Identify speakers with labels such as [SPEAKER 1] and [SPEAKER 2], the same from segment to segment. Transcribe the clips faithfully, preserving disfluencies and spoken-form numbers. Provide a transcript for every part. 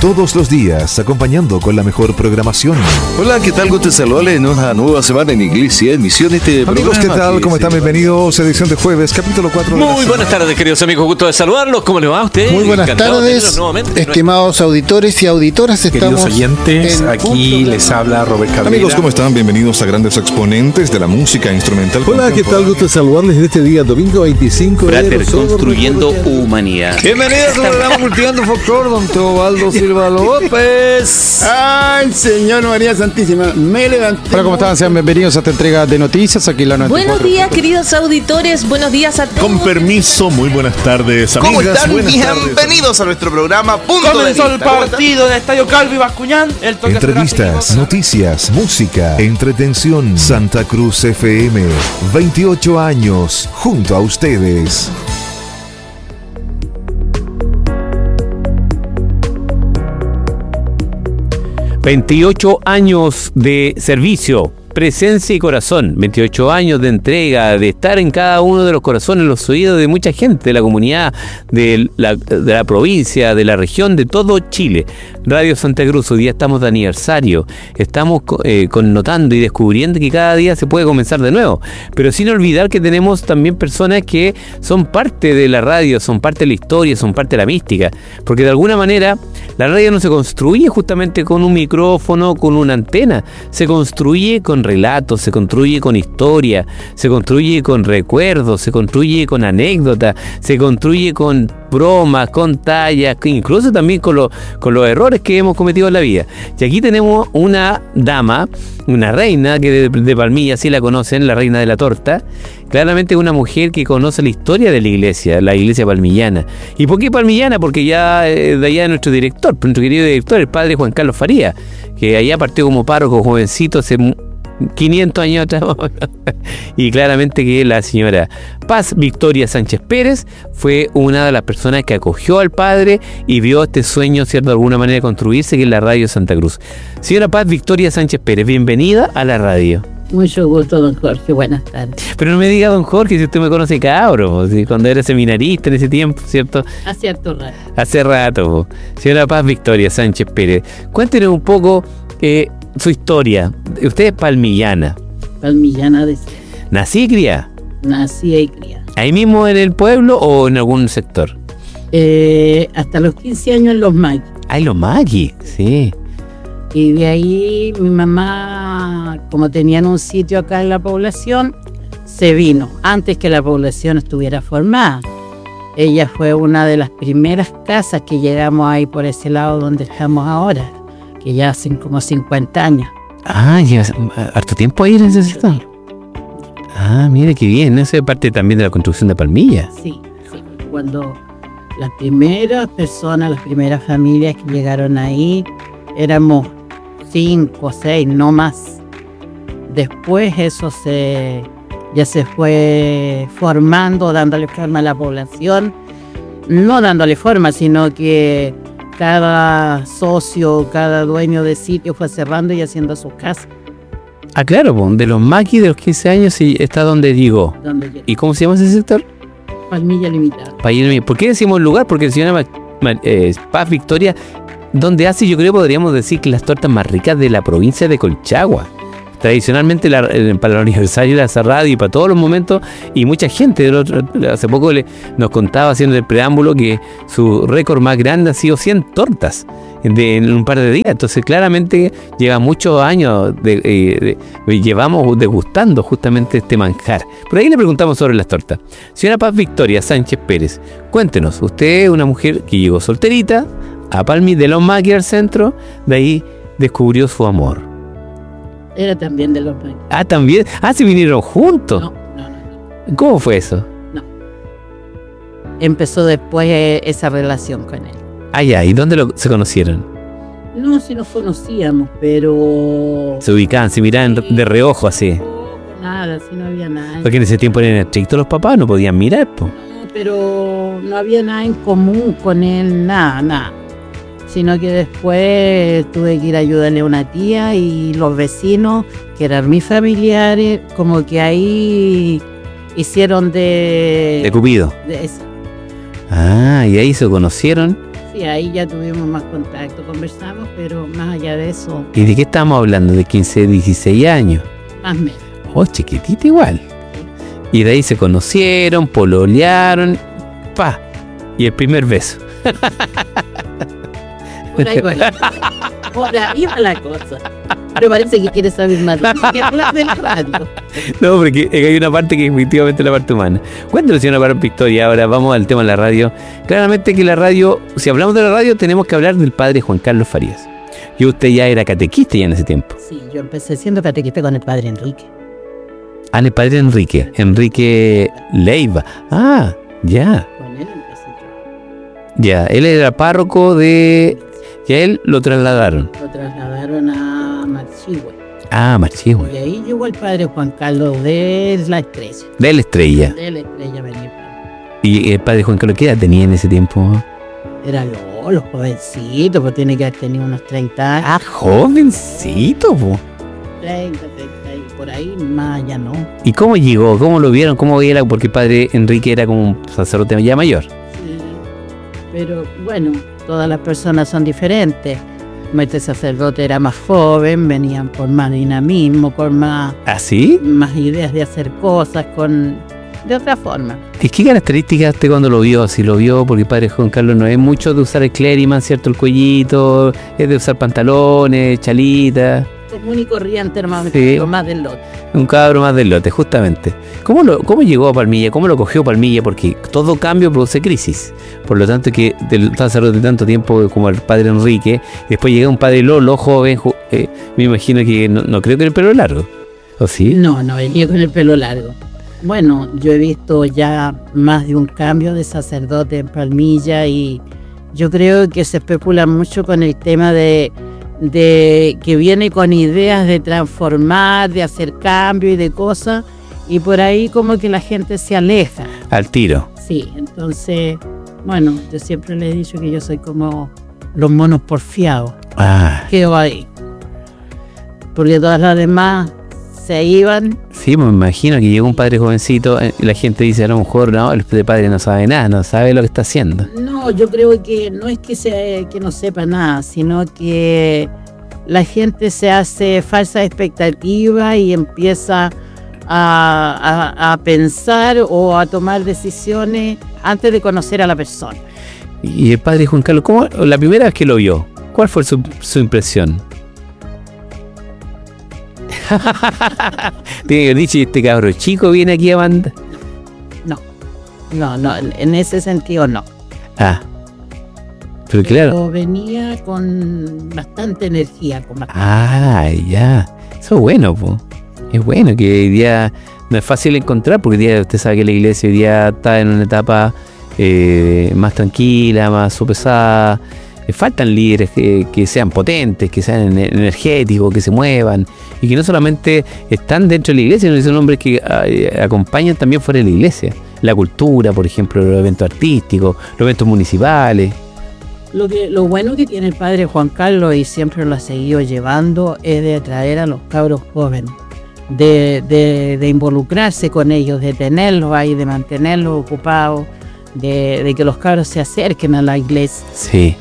[SPEAKER 1] Todos los días, acompañando con la mejor programación.
[SPEAKER 2] Hola, ¿qué tal? Gusto de saludarles en una nueva semana en Iglesia, en Misión este
[SPEAKER 1] Amigos, ¿qué tal? ¿Cómo están? Bienvenidos a edición de jueves, capítulo cuatro.
[SPEAKER 3] Muy buenas tardes, queridos amigos. Gusto de saludarlos. ¿Cómo les va a ustedes?
[SPEAKER 4] Muy buenas
[SPEAKER 3] Encantado
[SPEAKER 4] tardes, estimados auditores y auditoras.
[SPEAKER 5] Queridos
[SPEAKER 4] Estamos
[SPEAKER 5] oyentes, aquí les habla Robert Cabrera.
[SPEAKER 1] Amigos, ¿cómo están? Bienvenidos a grandes exponentes de la música instrumental.
[SPEAKER 6] Hola, ¿qué tal? Gusto de saludarles en este día, domingo veinticinco de
[SPEAKER 3] Frater,
[SPEAKER 6] enero.
[SPEAKER 3] construyendo humanidad.
[SPEAKER 2] Bienvenidos al programa Cultivando Folclor, don Teobaldo Silva López.
[SPEAKER 4] ¡Ay, Señor María Santísima! Me levanté.
[SPEAKER 5] Hola, ¿cómo están? Sean bienvenidos a esta entrega de noticias. Aquí la noventa y cuatro.
[SPEAKER 7] Buenos días, queridos auditores. Buenos días a todos.
[SPEAKER 6] Con permiso, muy buenas tardes, amigas.
[SPEAKER 2] ¿Cómo están?
[SPEAKER 6] Buenas
[SPEAKER 2] Bienvenidos tardes a nuestro programa Punto
[SPEAKER 8] Comenzó
[SPEAKER 2] de
[SPEAKER 8] el
[SPEAKER 2] Vista.
[SPEAKER 8] partido del Estadio Calvi Bascuñán. El toque
[SPEAKER 1] Entrevistas, noticias, música, entretención. Santa Cruz F M, veintiocho años, junto a ustedes.
[SPEAKER 3] veintiocho años de servicio, presencia y corazón, veintiocho años de entrega, de estar en cada uno de los corazones, los oídos de mucha gente, de la comunidad, de la, de la provincia, de la región, de todo Chile. Radio Santa Cruz, hoy día estamos de aniversario, estamos eh, connotando y descubriendo que cada día se puede comenzar de nuevo, pero sin olvidar que tenemos también personas que son parte de la radio, son parte de la historia, son parte de la mística, porque de alguna manera la radio no se construye justamente con un micrófono, con una antena, se construye con relatos, se construye con historia, se construye con recuerdos, se construye con anécdotas, se construye con bromas, con tallas, incluso también con, lo, con los errores que hemos cometido en la vida. Y aquí tenemos una dama, una reina que de, de Palmilla, sí la conocen, la reina de la torta, claramente una mujer que conoce la historia de la iglesia, la iglesia palmillana. ¿Y por qué palmillana? Porque ya eh, de allá nuestro director, nuestro querido director, el padre Juan Carlos Faría, que allá partió como párroco jovencito hace quinientos años atrás. Y claramente que la señora Paz Victoria Sánchez Pérez fue una de las personas que acogió al padre y vio este sueño, cierto, de alguna manera construirse, que es la radio Santa Cruz. Señora Paz Victoria Sánchez Pérez, bienvenida a la radio.
[SPEAKER 7] Mucho gusto, don Jorge. Buenas tardes.
[SPEAKER 3] Pero no me diga don Jorge, si usted me conoce cabro, si cuando era seminarista en ese tiempo, ¿cierto?
[SPEAKER 7] Hace harto rato.
[SPEAKER 3] Hace rato. Señora Paz Victoria Sánchez Pérez, cuéntenos un poco eh, su historia. Usted es palmillana.
[SPEAKER 7] Palmillana de ser.
[SPEAKER 3] ¿Nací y cría?
[SPEAKER 7] Nací y cría.
[SPEAKER 3] ¿Ahí mismo en el pueblo o en algún sector?
[SPEAKER 7] Eh, hasta los quince años en Los Maquis.
[SPEAKER 3] Ah, en Los Maquis, sí.
[SPEAKER 7] Y de ahí mi mamá, como tenían un sitio acá en la población, se vino antes que la población estuviera formada. Ella fue una de las primeras casas que llegamos ahí por ese lado donde estamos ahora, que ya hacen como cincuenta años.
[SPEAKER 3] Ah, llevas harto tiempo ahí en ese sector. Ah, mire qué bien, eso es parte también de la construcción de Palmilla.
[SPEAKER 7] Sí, sí, cuando las primeras personas, las primeras familias que llegaron ahí, éramos cinco, seis, no más. Después eso se ya se fue formando, dándole forma a la población, no dándole forma, sino que cada socio, cada dueño de sitio fue cerrando y haciendo sus casas.
[SPEAKER 3] Ah, claro, de los Maquis de los quince años y está donde llegó.
[SPEAKER 7] Donde
[SPEAKER 3] ¿Y cómo se llama ese sector?
[SPEAKER 7] Palmilla Limitada.
[SPEAKER 3] ¿Por qué decimos el lugar? Porque el señor eh, Paz Victoria, donde hace, yo creo, podríamos decir que las tortas más ricas de la provincia de Colchagua. Tradicionalmente la, para el aniversario de la radio y para todos los momentos, y mucha gente, del otro, hace poco le, nos contaba haciendo el preámbulo que su récord más grande ha sido cien tortas de, en un par de días. Entonces claramente lleva muchos años, de, de, de, llevamos degustando justamente este manjar. Por ahí le preguntamos sobre las tortas. Señora Paz Victoria Sánchez Pérez, cuéntenos, usted es una mujer que llegó solterita a Palmi de Los Maquis al centro, de ahí descubrió su amor.
[SPEAKER 7] Era también de Los Maquis.
[SPEAKER 3] Ah, también. Ah, se vinieron juntos.
[SPEAKER 7] No, no, no, no.
[SPEAKER 3] ¿Cómo fue eso?
[SPEAKER 7] No. Empezó después eh, esa relación con él.
[SPEAKER 3] Ah, ya. ¿Y dónde lo, se conocieron?
[SPEAKER 7] No, si nos conocíamos, pero...
[SPEAKER 3] Se ubicaban, se miraban
[SPEAKER 7] sí,
[SPEAKER 3] de reojo así.
[SPEAKER 7] No, nada, si no había nada.
[SPEAKER 3] Porque en ese tiempo eran estrictos los papás, no podían mirar, po.
[SPEAKER 7] No, pero no había nada en común con él, nada, nada. Sino que después tuve que ir a ayudarle a una tía y los vecinos, que eran mis familiares, como que ahí hicieron de...
[SPEAKER 3] De Cupido.
[SPEAKER 7] De eso.
[SPEAKER 3] Ah, y ahí se conocieron.
[SPEAKER 7] Sí, ahí ya tuvimos más contacto, conversamos, pero más allá de eso,
[SPEAKER 3] ¿Y de qué estamos hablando? ¿De quince, dieciséis años?
[SPEAKER 7] más o menos.
[SPEAKER 3] Oh, chiquitita igual. Y de ahí se conocieron, pololearon, pa, y el primer beso.
[SPEAKER 7] Por ahí va, por ahí va la cosa. Pero parece que quieres saber más que hablar del radio.
[SPEAKER 3] No, porque hay una parte que es efectivamente la parte humana. Cuéntanos, señora Barón Victoria, ahora vamos al tema de la radio. Claramente que la radio, si hablamos de la radio, tenemos que hablar del padre Juan Carlos Farías. Y usted ya era catequista ya en ese tiempo.
[SPEAKER 7] Sí, yo empecé siendo catequista con el padre Enrique.
[SPEAKER 3] Ah, el padre Enrique, Enrique Leiva. Ah, ya,
[SPEAKER 7] Con él empecé yo.
[SPEAKER 3] ya. Él era párroco de... Y a él lo trasladaron.
[SPEAKER 7] Lo trasladaron a Marchihue.
[SPEAKER 3] Ah, Marchihue.
[SPEAKER 7] Y ahí llegó el padre Juan Carlos de la Estrella.
[SPEAKER 3] De la Estrella.
[SPEAKER 7] De la Estrella venía.
[SPEAKER 3] Y el padre Juan Carlos, ¿qué edad tenía en ese tiempo?
[SPEAKER 7] Era lo, los jovencitos, pues tiene que haber tenido unos treinta años.
[SPEAKER 3] Ah, jovencito, po.
[SPEAKER 7] treinta, treinta y por ahí, más allá no.
[SPEAKER 3] ¿Y cómo llegó? ¿Cómo lo vieron? ¿Cómo era? Porque el padre Enrique era como un sacerdote ya mayor.
[SPEAKER 7] Sí, pero bueno, todas las personas son diferentes. Este sacerdote era más joven, venían por más dinamismo, con más,
[SPEAKER 3] ¿Ah, sí?
[SPEAKER 7] más ideas de hacer cosas, con de otra forma.
[SPEAKER 3] ¿Y qué características usted cuando lo vio? Si lo vio, porque el padre Juan Carlos no es mucho de usar el clériman, ¿cierto? El cuellito, es de usar pantalones, chalitas.
[SPEAKER 7] Común y corriente, hermano,
[SPEAKER 3] Sí.
[SPEAKER 7] más del lote.
[SPEAKER 3] Un cabro más del lote, justamente. ¿Cómo, lo, ¿Cómo llegó a Palmilla? ¿Cómo lo cogió Palmilla? Porque todo cambio produce crisis. Por lo tanto, que del sacerdote de tanto tiempo como el padre Enrique, después llega un padre Lolo, joven, jo- eh, me imagino que no, no creo que el pelo largo. ¿O sí?
[SPEAKER 7] No, no venía con el pelo largo. Bueno, yo he visto ya más de un cambio de sacerdote en Palmilla y yo creo que se especula mucho con el tema de, de que viene con ideas de transformar, de hacer cambio y de cosas, y por ahí como que la gente se aleja.
[SPEAKER 3] Al tiro.
[SPEAKER 7] Sí, entonces, bueno, yo siempre le he dicho que yo soy como los monos porfiados.
[SPEAKER 3] Ah,
[SPEAKER 7] Quedo ahí. Porque todas las demás se iban.
[SPEAKER 3] sí, me imagino que llegó un padre jovencito eh, y la gente dice, a lo mejor no, el padre no sabe nada, no sabe lo que está haciendo.
[SPEAKER 7] No, yo creo que no es que, se, que no sepa nada, sino que la gente se hace falsa expectativa y empieza a, a, a pensar o a tomar decisiones antes de conocer a la persona.
[SPEAKER 3] Y el padre Juan Carlos, ¿cómo, la primera vez que lo vio, cuál fue su, su impresión? Tiene que haber dicho, este cabro chico viene aquí a banda.
[SPEAKER 7] No, no, no, en ese sentido no.
[SPEAKER 3] Ah, pero claro.
[SPEAKER 7] Pero venía con bastante energía. Con bastante-
[SPEAKER 3] Ah, ya. Eso es bueno, po. Es bueno que hoy día no es fácil encontrar, porque hoy día usted sabe que la iglesia hoy día está en una etapa eh, más tranquila, más sopesada. Eh, faltan líderes que, que sean potentes, que sean ener- energéticos, que se muevan y que no solamente están dentro de la iglesia, sino que son hombres que eh, acompañan también fuera de la iglesia. La cultura, por ejemplo, los eventos artísticos, los eventos municipales.
[SPEAKER 7] Lo, que, lo bueno que tiene el padre Juan Carlos, y siempre lo ha seguido llevando, es de atraer a los cabros jóvenes, de, de, de involucrarse con ellos, de tenerlos ahí, de mantenerlos ocupados, de, de que los cabros se acerquen a la iglesia.
[SPEAKER 3] Sí.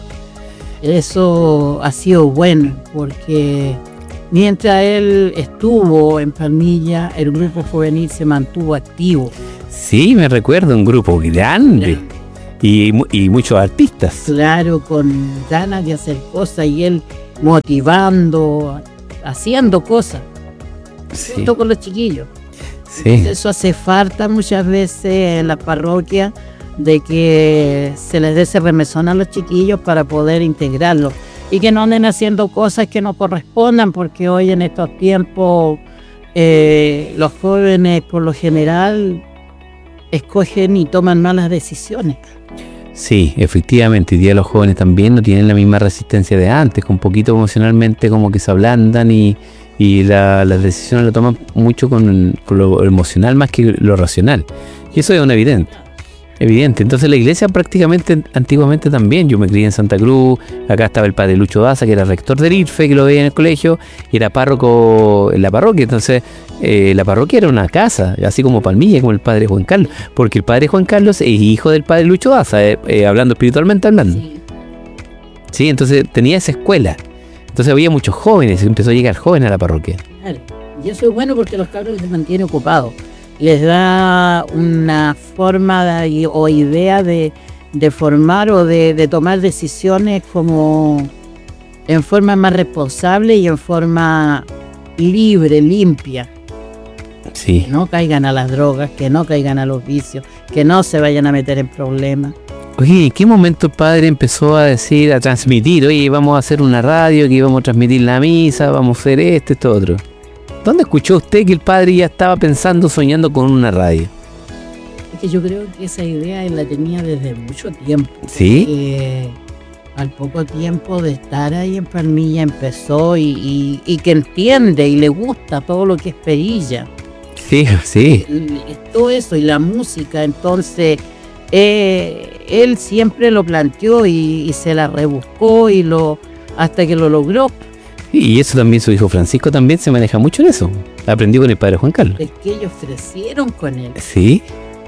[SPEAKER 7] Eso ha sido bueno, porque mientras él estuvo en Palmilla, el grupo juvenil se mantuvo activo.
[SPEAKER 3] Sí, me recuerdo, un grupo grande y, mu- y muchos artistas.
[SPEAKER 7] Claro, con ganas de hacer cosas y él motivando, haciendo cosas,
[SPEAKER 3] Sí,
[SPEAKER 7] junto con los chiquillos.
[SPEAKER 3] sí.
[SPEAKER 7] Eso hace falta muchas veces en la parroquia, de que se les dé ese remesón a los chiquillos para poder integrarlos y que no anden haciendo cosas que no correspondan, porque hoy en estos tiempos eh, los jóvenes por lo general escogen y toman malas decisiones.
[SPEAKER 3] Sí, efectivamente, hoy día los jóvenes también no tienen la misma resistencia de antes, con poquito emocionalmente como que se ablandan y, y la- las decisiones lo toman mucho con, con lo emocional más que lo racional. Y eso es un evidente. Evidente. Entonces la iglesia prácticamente antiguamente también, yo me crié en Santa Cruz, acá estaba el padre Lucho Daza, que era rector del I R F E, que lo veía en el colegio, y era párroco en la parroquia. Entonces eh, la parroquia era una casa, así como Palmilla, como el padre Juan Carlos, porque el padre Juan Carlos es hijo del padre Lucho Daza, eh, eh, hablando espiritualmente hablando.
[SPEAKER 7] Sí.
[SPEAKER 3] Sí, entonces tenía esa escuela. Entonces había muchos jóvenes, empezó a llegar jóvenes a la parroquia.
[SPEAKER 7] Claro. Y eso es bueno porque los cabros les mantiene ocupados. Les da una forma de, o idea de, de formar o de, de tomar decisiones como en forma más responsable y en forma libre, limpia.
[SPEAKER 3] Sí.
[SPEAKER 7] Que no caigan a las drogas, que no caigan a los vicios, que no se vayan a meter en problemas.
[SPEAKER 3] Oye, ¿en qué momento el padre empezó a decir, a transmitir, oye, vamos a hacer una radio, que vamos a transmitir la misa, vamos a hacer esto, esto, otro? ¿Dónde escuchó usted que el padre ya estaba pensando, soñando con una radio?
[SPEAKER 7] Es que yo creo que esa idea él la tenía desde mucho tiempo.
[SPEAKER 3] ¿Sí?
[SPEAKER 7] Que al poco tiempo de estar ahí en Palmilla empezó y, y, y que entiende y le gusta todo lo que es perilla.
[SPEAKER 3] Sí, sí.
[SPEAKER 7] Todo eso y la música, entonces eh, él siempre lo planteó y, y se la rebuscó y lo hasta que lo logró.
[SPEAKER 3] Y eso también su hijo Francisco también se maneja mucho en eso. Aprendió con el padre Juan Carlos.
[SPEAKER 7] Es que ellos crecieron con él.
[SPEAKER 3] Sí.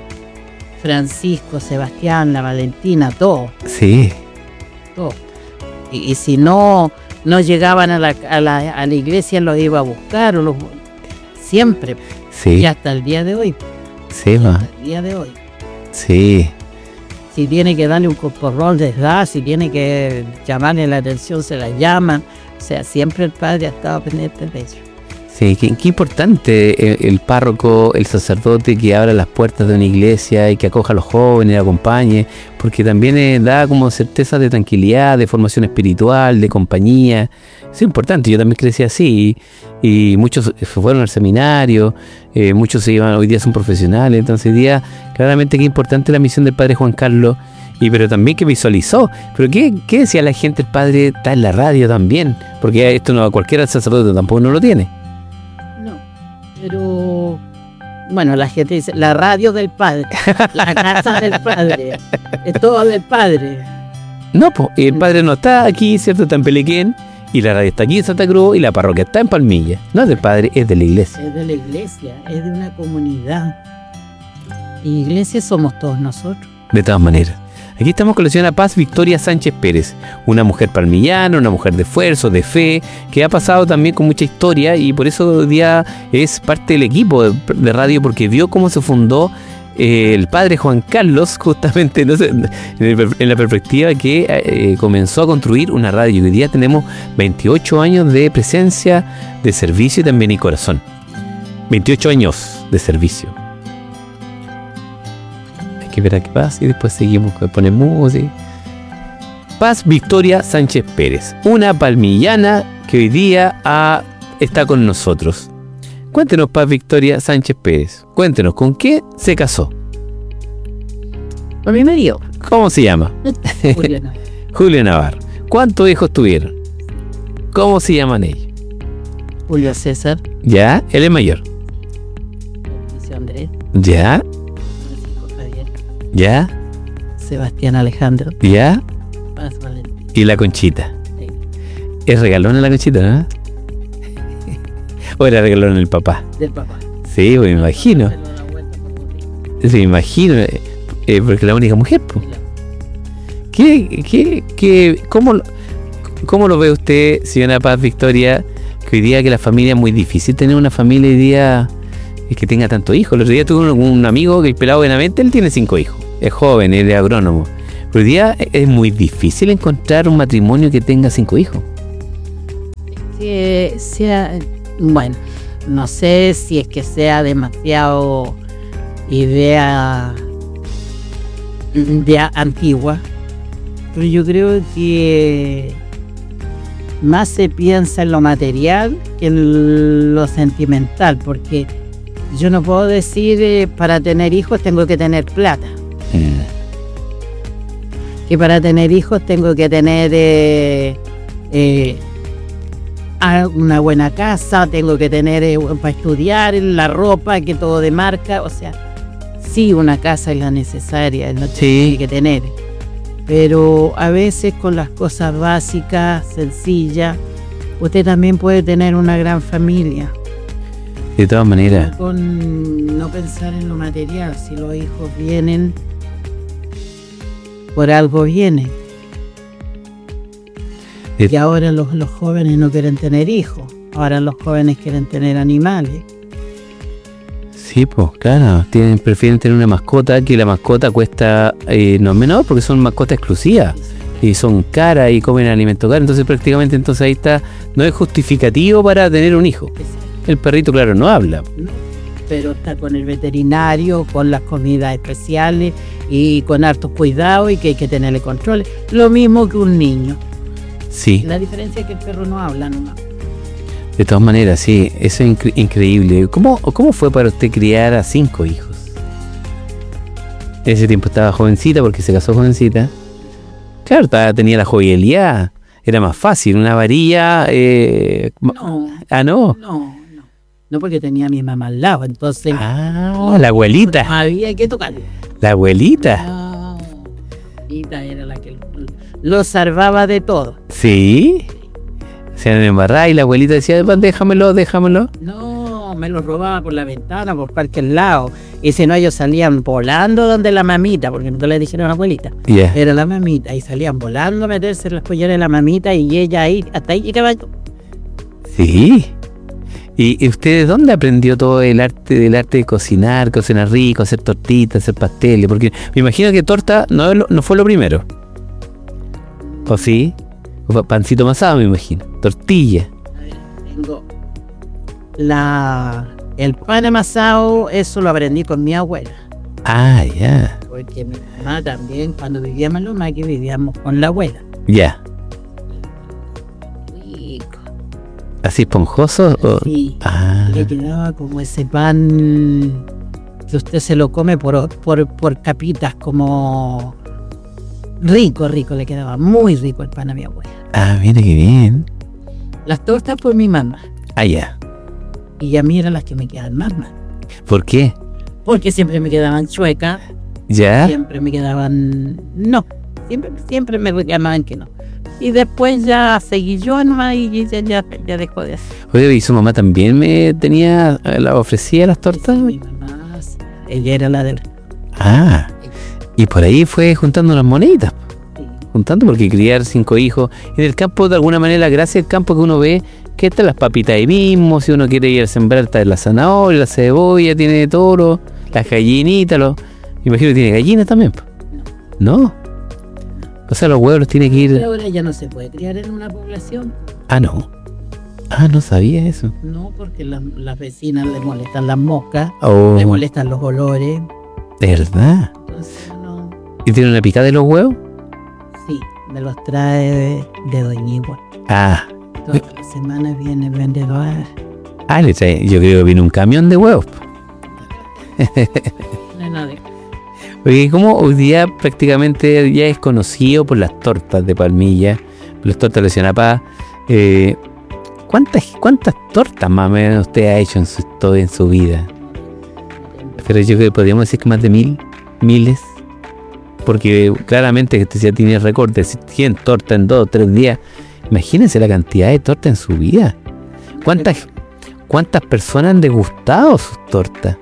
[SPEAKER 7] Francisco, Sebastián, la Valentina, todo.
[SPEAKER 3] Sí.
[SPEAKER 7] Todo. Y, y si no, no llegaban a la, a, la, a la iglesia, los iba a buscar, o los, siempre.
[SPEAKER 3] Sí.
[SPEAKER 7] Y hasta el día de hoy.
[SPEAKER 3] Sí,
[SPEAKER 7] hasta
[SPEAKER 3] ma.
[SPEAKER 7] el día de hoy.
[SPEAKER 3] Sí.
[SPEAKER 7] Si tiene que darle un coporrón, les da. Si tiene que llamarle la atención, se la llaman. O sea, siempre el padre ha estado pendiente de ellos.
[SPEAKER 3] Sí, qué, qué importante el, el párroco, el sacerdote que abra las puertas de una iglesia y que acoja a los jóvenes, acompañe, porque también eh, da como certeza de tranquilidad, de formación espiritual, de compañía. Es importante, yo también crecí así y, y muchos fueron al seminario, eh, muchos se iban, hoy día son profesionales, entonces hoy día claramente qué importante la misión del padre Juan Carlos, y pero también que visualizó. Pero qué, qué decía la gente, el padre está en la radio también, porque esto no cualquiera sacerdote tampoco no lo tiene.
[SPEAKER 7] Pero, bueno, la gente dice, la radio del padre, la casa del padre, es todo del padre.
[SPEAKER 3] No, pues, el padre no está aquí, ¿cierto? Está en Pelequén, y la radio está aquí en Santa Cruz, y la parroquia está en Palmilla. No es del padre, es de la iglesia.
[SPEAKER 7] Es de la iglesia, es de una comunidad. Y iglesia somos todos nosotros.
[SPEAKER 3] De todas maneras. Aquí estamos con la señora Paz Victoria Sánchez Pérez, una mujer palmillana, una mujer de esfuerzo, de fe, que ha pasado también con mucha historia y por eso hoy día es parte del equipo de, de radio, porque vio cómo se fundó eh, el padre Juan Carlos, justamente no sé, en, el, en la perspectiva que eh, comenzó a construir una radio. Y hoy día tenemos veintiocho años de presencia, de servicio y también y corazón. veintiocho años de servicio. Que verá qué pasa y después seguimos con poner música. Paz Victoria Sánchez Pérez, una palmillana que hoy día ha, está con nosotros. Cuéntenos, Paz Victoria Sánchez Pérez, cuéntenos, ¿con qué se casó?
[SPEAKER 7] Con mi marido.
[SPEAKER 3] ¿Cómo se llama?
[SPEAKER 7] Julio Navarro.
[SPEAKER 3] Julio Navarro. ¿Cuántos hijos tuvieron? ¿Cómo se llaman ellos?
[SPEAKER 7] Julio César.
[SPEAKER 3] ¿Ya? Él es mayor.
[SPEAKER 7] Patricio Andrés.
[SPEAKER 3] ¿Ya? ¿Ya?
[SPEAKER 7] Sebastián Alejandro.
[SPEAKER 3] ¿Ya?
[SPEAKER 7] Paz Valentín.
[SPEAKER 3] Y la Conchita.
[SPEAKER 7] Sí.
[SPEAKER 3] Es regalona la Conchita, ¿no? ¿O era regalona el papá?
[SPEAKER 7] Del papá.
[SPEAKER 3] Sí, me imagino.
[SPEAKER 7] Se lo da vuelta por Rodrigo.
[SPEAKER 3] Sí, me imagino. Eh, eh, porque es la única mujer, pues. ¿Qué, qué, qué, cómo, ¿Cómo lo ve usted, señora Paz Victoria, que hoy día que la familia es muy difícil tener una familia hoy día es que tenga tantos hijos? El otro día tuve un, un amigo que el pelado Benavente, él tiene cinco hijos. Es joven, es de agrónomo. Pero hoy día es muy difícil encontrar un matrimonio que tenga cinco hijos.
[SPEAKER 7] Que sea, bueno, no sé si es que sea demasiado idea, idea antigua, pero yo creo que más se piensa en lo material que en lo sentimental, porque yo no puedo decir eh, para tener hijos tengo que tener plata. Mm. Que para tener hijos tengo que tener eh, eh, una buena casa, tengo que tener eh, para estudiar, la ropa, que todo de marca. O sea, sí, una casa es la necesaria, es lo que
[SPEAKER 3] sí.
[SPEAKER 7] Tiene que tener. Pero a veces con las cosas básicas, sencillas, usted también puede tener una gran familia.
[SPEAKER 3] De todas maneras.
[SPEAKER 7] No, con, no pensar en lo material. Si los hijos vienen, por algo vienen. Y ahora los, los jóvenes no quieren tener hijos. Ahora los jóvenes quieren tener animales.
[SPEAKER 3] Sí, pues, claro. Tienen, prefieren tener una mascota, que la mascota cuesta eh, no menor, porque son mascotas exclusivas. Y son caras y comen alimento caro. Entonces, prácticamente, entonces ahí está. No es justificativo para tener un hijo. El perrito, claro, no habla.
[SPEAKER 7] No, pero está con el veterinario, con las comidas especiales y con hartos cuidados y que hay que tenerle control. Lo mismo que un niño.
[SPEAKER 3] Sí.
[SPEAKER 7] La diferencia es que el perro no habla nomás.
[SPEAKER 3] De todas maneras, sí, eso es incre- increíble. ¿Cómo, ¿Cómo fue para usted criar a cinco hijos? En ese tiempo estaba jovencita porque se casó jovencita. Claro, estaba- tenía la jovialidad. Era más fácil, una varilla. Eh,
[SPEAKER 7] No.
[SPEAKER 3] Ah, no.
[SPEAKER 7] No, no. No, porque tenía a mi mamá al lado, entonces
[SPEAKER 3] Ah, la abuelita.
[SPEAKER 7] no había que tocarle.
[SPEAKER 3] La abuelita.
[SPEAKER 7] No. Ita era la que lo salvaba de todo.
[SPEAKER 3] Sí. Se han embarrado y la abuelita decía, "Va, déjamelo, déjamelo.
[SPEAKER 7] No, me lo robaba por la ventana, por cualquier lado. Y si no, ellos salían volando donde la mamita, porque no le dijeron a la abuelita.
[SPEAKER 3] Yeah.
[SPEAKER 7] Era la mamita. Y salían volando a meterse en las polleras de la mamita y ella ahí, hasta ahí llegaba yo.
[SPEAKER 3] Sí. ¿Y, y usted de dónde aprendió todo el arte del arte de cocinar, cocinar rico, hacer tortitas, hacer pasteles? Porque me imagino que torta no, es lo- no fue lo primero. ¿O sí? O fue pancito amasado, me imagino. Tortilla.
[SPEAKER 7] Tengo la, el pan amasado, eso lo aprendí con mi abuela.
[SPEAKER 3] Ah, ya.
[SPEAKER 7] Porque mi mamá también, cuando vivíamos en Loma, que vivíamos con la abuela.
[SPEAKER 3] Ya.
[SPEAKER 7] Rico.
[SPEAKER 3] ¿Así esponjoso? O...
[SPEAKER 7] Sí.
[SPEAKER 3] Ah,
[SPEAKER 7] Le quedaba como ese pan que usted se lo come por, por, por capitas, como rico, rico le quedaba. Muy rico el pan a mi abuela.
[SPEAKER 3] ah, mire qué bien.
[SPEAKER 7] Las tortas por mi mamá.
[SPEAKER 3] Ah, ya.
[SPEAKER 7] Y a mí eran las que me quedaban más mal.
[SPEAKER 3] ¿Por qué?
[SPEAKER 7] Porque siempre me quedaban chuecas.
[SPEAKER 3] ¿Ya?
[SPEAKER 7] Siempre me quedaban no, siempre, siempre me reclamaban que no. Y después ya seguí yo nomás y ya, ya, ya dejó de hacer.
[SPEAKER 3] Oye, ¿y su mamá también me tenía, la ofrecía las tortas?
[SPEAKER 7] Mi mamá, ella era la del...
[SPEAKER 3] Ah, y por ahí fue juntando las moneditas.
[SPEAKER 7] Sí.
[SPEAKER 3] Juntando porque criar cinco hijos. En el campo, de alguna manera, gracias al campo que uno ve, que están las papitas ahí mismo. Si uno quiere ir a sembrar, está la zanahoria, la cebolla, tiene de toro, las gallinitas, los... me imagino que tiene gallinas también. po. ¿No? O sea, los huevos los tiene que ir...
[SPEAKER 7] Pero ahora ya no se puede criar en una población.
[SPEAKER 3] Ah, no. Ah, no sabía eso.
[SPEAKER 7] No, porque la- las vecinas le molestan las moscas,
[SPEAKER 3] Oh,
[SPEAKER 7] le molestan los olores.
[SPEAKER 3] ¿de verdad?
[SPEAKER 7] Entonces, no.
[SPEAKER 3] ¿Y tiene una picada de los huevos?
[SPEAKER 7] Sí, me los trae de, de Doñigua.
[SPEAKER 3] Ah,
[SPEAKER 7] Todas las semanas viene el vendedor.
[SPEAKER 3] ah, le trae. Yo creo que viene un camión de huevos. po.
[SPEAKER 7] No hay nadie.
[SPEAKER 3] Porque como hoy día prácticamente ya es conocido por las tortas de palmilla, por las tortas de Lesionapá, eh, ¿cuántas, ¿cuántas tortas más o menos usted ha hecho en su, todo en su vida? Pero yo creo que podríamos decir que más de mil, miles, porque claramente que usted ya tiene récord de cien tortas en dos o tres días. Imagínense la cantidad de tortas en su vida. ¿Cuántas, cuántas personas han degustado sus tortas?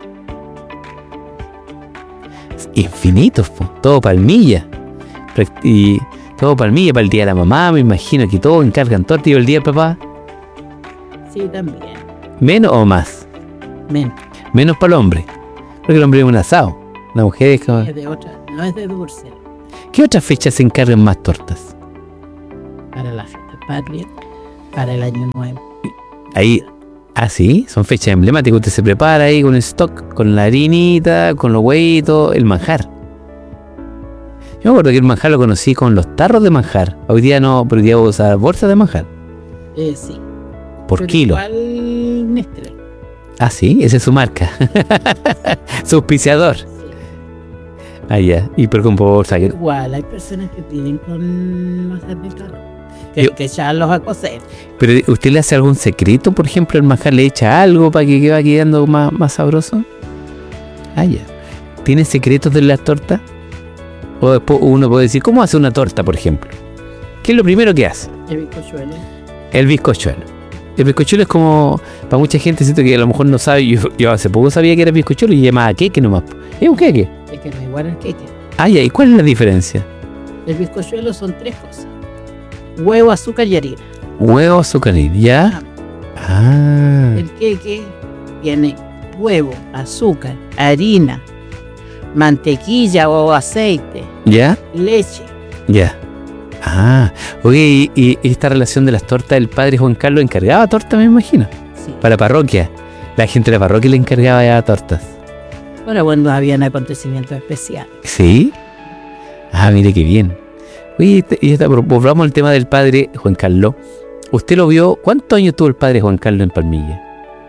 [SPEAKER 3] Infinitos, po. Todo palmilla. Prac- Y todo palmilla para el día de la mamá, me imagino que todos encargan torta y el día del papá.
[SPEAKER 7] Sí, también.
[SPEAKER 3] ¿Menos o más?
[SPEAKER 7] Men,
[SPEAKER 3] Menos para el hombre. Porque el hombre es un asado. La mujer es como...
[SPEAKER 7] es de otra, no es de dulce.
[SPEAKER 3] ¿Qué otras fechas se encargan más tortas?
[SPEAKER 7] Para la fiesta patria, para el año nuevo.
[SPEAKER 3] Ahí... Ah, sí, son fechas emblemáticas. Usted se prepara ahí con el stock, con la harinita, con los huevitos, el manjar. Yo me acuerdo que el manjar lo conocí con los tarros de manjar. Hoy día no, pero hoy día voy a usar bolsas de manjar.
[SPEAKER 7] Eh, sí.
[SPEAKER 3] Por
[SPEAKER 7] Pero
[SPEAKER 3] kilo.
[SPEAKER 7] igual Nestlé.
[SPEAKER 3] Ah, sí, esa es su marca. Su auspiciador.
[SPEAKER 7] Sí.
[SPEAKER 3] Ah, ya. Y pero con bolsa. que-
[SPEAKER 7] Igual hay personas que piden con masas de tarro. Que,
[SPEAKER 3] Yo-
[SPEAKER 7] que echarlos a cocer.
[SPEAKER 3] Pero ¿usted le hace algún secreto? Por ejemplo, el manjar le echa algo para que va quedando más, más sabroso. Ah, ya. ¿Tiene secretos de las tortas? O después uno puede decir, ¿cómo hace una torta, por ejemplo? ¿Qué es lo primero que hace?
[SPEAKER 7] El bizcochuelo.
[SPEAKER 3] El bizcochuelo. El bizcochuelo es como, para mucha gente, siento que a lo mejor no sabe, yo, yo hace poco sabía que era bizcochuelo y llamaba queque nomás. Es un queque.
[SPEAKER 7] Es que no es igual al queque.
[SPEAKER 3] Ah, ya. ¿Y cuál es la diferencia?
[SPEAKER 7] El bizcochuelo son tres cosas. huevo, azúcar y harina.
[SPEAKER 3] Huevo, azúcar, ¿ya? Ah.
[SPEAKER 7] El queque tiene huevo, azúcar, harina, mantequilla o aceite,
[SPEAKER 3] ¿Ya?
[SPEAKER 7] leche.
[SPEAKER 3] Ya. Ah. Oye, y, y esta relación de las tortas, el padre Juan Carlos encargaba tortas, me imagino.
[SPEAKER 7] Sí.
[SPEAKER 3] Para la parroquia. La gente de la parroquia le encargaba ya tortas.
[SPEAKER 7] Para cuando habían acontecimientos especiales.
[SPEAKER 3] ¿Sí? Ah, mire qué bien. Oye, este- y esta, volvamos al tema del padre Juan Carlos. ¿Usted lo vio? ¿Cuántos años tuvo el padre Juan Carlos en Palmilla?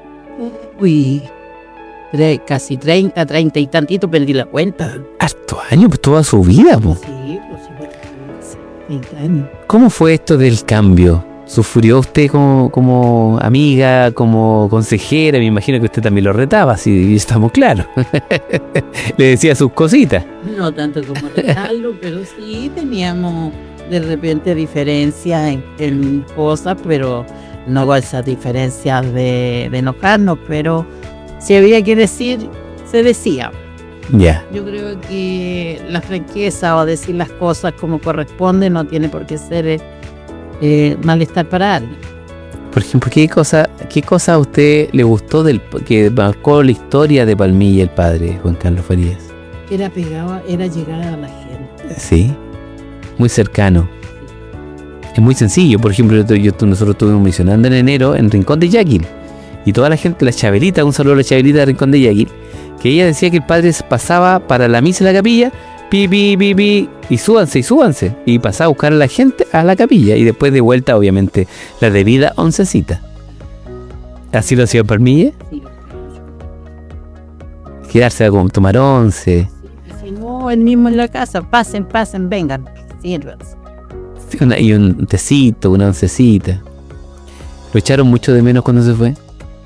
[SPEAKER 7] Uy, tre- casi treinta, treinta y tantito, perdí la cuenta.
[SPEAKER 3] Hartos años, pues toda su vida, po.
[SPEAKER 7] Sí, pues sí, pues, sí, treinta años.
[SPEAKER 3] ¿Cómo fue esto del cambio? ¿Sufrió usted como, como amiga, como consejera? Me imagino que usted también lo retaba, si estamos claros. Le decía sus cositas.
[SPEAKER 7] No tanto como retarlo, pero sí teníamos de repente diferencias en, en cosas, pero no con esas diferencias de, de enojarnos, pero si había que decir, se decía.
[SPEAKER 3] Ya.
[SPEAKER 7] Yo creo que la franqueza o decir las cosas como corresponde no tiene por qué ser eh, malestar para alguien.
[SPEAKER 3] Por ejemplo, ¿qué cosa, qué cosa a usted le gustó del que marcó la historia de Palmilla el padre Juan Carlos Farías?
[SPEAKER 7] Era pegado, era llegar a la gente.
[SPEAKER 3] Sí. Muy cercano. Es muy sencillo. Por ejemplo, yo, yo- nosotros estuvimos mencionando en enero en Rincón de Yaquil. Y toda la gente, la Chabelita, un saludo a la Chabelita de Rincón de Yaquil, que ella decía que el padre pasaba para la misa en la capilla, pi, pi, pi, pi, y súbanse, y súbanse. Y pasaba a buscar a la gente a la capilla. Y después de vuelta, obviamente, la debida oncecita. ¿Así lo hacía en Palmilla?
[SPEAKER 7] Sí.
[SPEAKER 3] Quedarse a como tomar once.
[SPEAKER 7] Si no, él mismo en la casa, pasen, pasen, vengan, sírvanse.
[SPEAKER 3] Sí, una- y un tecito, una oncecita. ¿Lo echaron mucho de menos cuando se fue?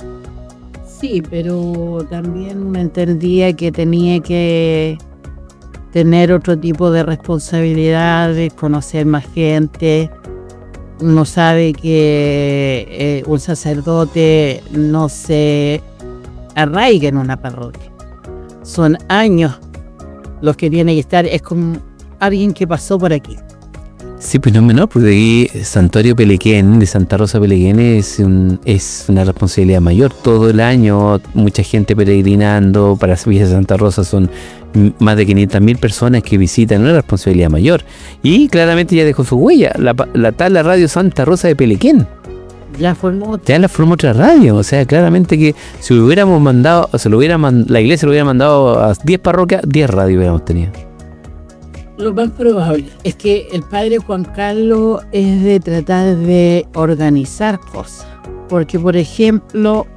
[SPEAKER 7] Sí, pero también entendía que tenía que tener otro tipo de responsabilidades, conocer más gente. Uno sabe que eh, un sacerdote no se arraiga en una parroquia. Son años los que tiene que estar, es como alguien que pasó por aquí.
[SPEAKER 3] Sí, pues no es menor, porque aquí Santuario Pelequén, de Santa Rosa Pelequén, es, un, es una responsabilidad mayor. Todo el año, mucha gente peregrinando, para Villa de Santa Rosa son m- más de quinientas mil personas que visitan, una responsabilidad mayor. Y claramente ya dejó su huella, la, pa- la tal la radio Santa Rosa de Pelequén.
[SPEAKER 7] Ya formó.
[SPEAKER 3] Ya la formó otra radio, o sea, claramente que si lo hubiéramos mandado, o se lo hubiera man- la iglesia lo hubiera mandado a diez parroquias, diez radios hubiéramos tenido.
[SPEAKER 7] Lo más probable es que el padre Juan Carlos es de tratar de organizar cosas. Porque, por ejemplo,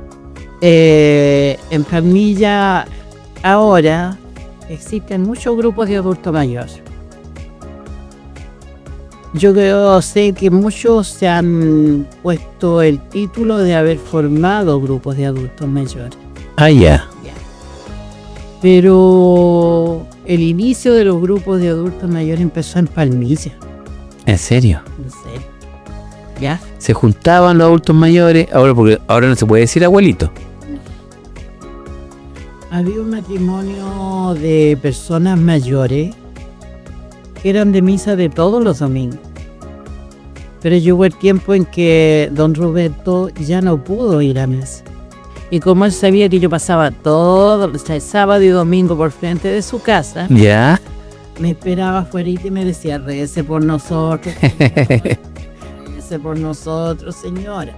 [SPEAKER 7] eh, en Palmilla ahora existen muchos grupos de adultos mayores. Yo creo sé que muchos se han puesto el título de haber formado grupos de adultos mayores.
[SPEAKER 3] Ah, ya.
[SPEAKER 7] Pero el inicio de los grupos de adultos mayores empezó en Palmilla.
[SPEAKER 3] ¿En serio?
[SPEAKER 7] En serio. ¿Ya?
[SPEAKER 3] Se juntaban los adultos mayores, ahora porque ahora no se puede decir abuelito.
[SPEAKER 7] Había un matrimonio de personas mayores que eran de misa de todos los domingos. Pero llegó el tiempo en que don Roberto ya no pudo ir a misa. Y como él sabía que yo pasaba todo, o sea, sábado y domingo por frente de su casa,
[SPEAKER 3] Ya.
[SPEAKER 7] me esperaba afuera y me decía, rece por nosotros, rece por nosotros, señora.